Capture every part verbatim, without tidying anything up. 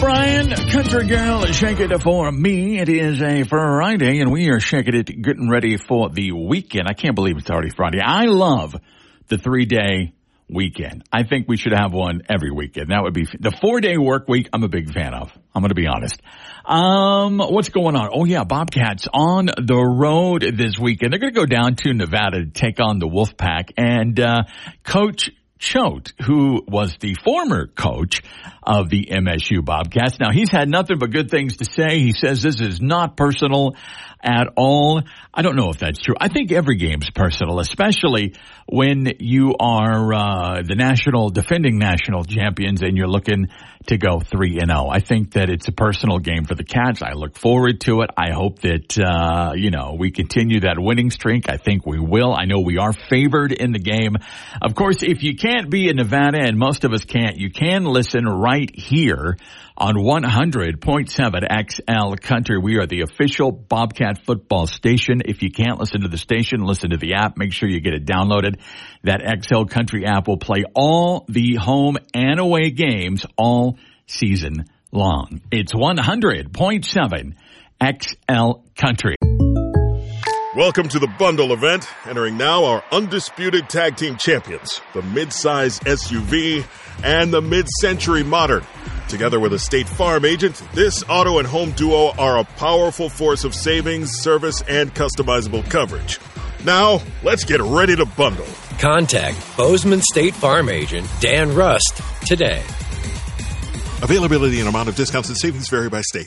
Brian, country girl, shake it for me. It is a Friday, and we are shaking it, getting ready for the weekend. I can't believe it's already Friday. I love the three-day weekend. I think we should have one every weekend. That would be the four-day work week. I'm a big fan of. I'm going to be honest. Um, what's going on? Oh yeah, Bobcats on the road this weekend. They're going to go down to Nevada to take on the Wolfpack, and uh, Coach Choate, who was the former coach of the M S U Bobcats. Now, he's had nothing but good things to say. He says this is not personal at all. I don't know if that's true. I think every game's personal, especially when you are uh the national, defending national champions and you're looking to go three and oh. I think that it's a personal game for the Cats. I look forward to it. I hope that, uh, you know, we continue that winning streak. I think we will. I know we are favored in the game. Of course, if you can't be in Nevada, and most of us can't, you can listen right here on one hundred point seven X L Country. We are the official Bobcat football station. If you can't listen to the station, listen to the app. Make sure you get it downloaded. That X L Country app will play all the home and away games all season long. It's one hundred point seven X L Country. Welcome to the bundle event. Entering now our undisputed tag team champions, the mid-size S U V and the mid-century modern. Together with a State Farm agent, this auto and home duo are a powerful force of savings, service, and customizable coverage. Now, let's get ready to bundle. Contact Bozeman State Farm agent Dan Rust today. Availability and amount of discounts and savings vary by state.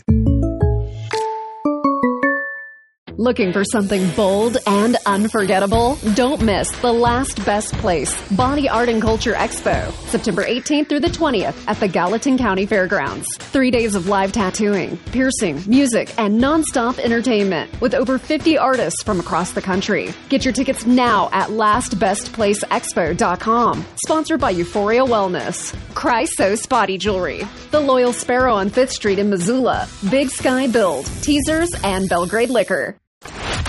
Looking for something bold and unforgettable? Don't miss The Last Best Place, Body Art and Culture Expo, September eighteenth through the twentieth at the Gallatin County Fairgrounds. Three days of live tattooing, piercing, music, and nonstop entertainment with over fifty artists from across the country. Get your tickets now at last best place expo dot com. Sponsored by Euphoria Wellness, Chrysos Body Jewelry, The Loyal Sparrow on fifth Street in Missoula, Big Sky Build, Teasers, and Belgrade Liquor.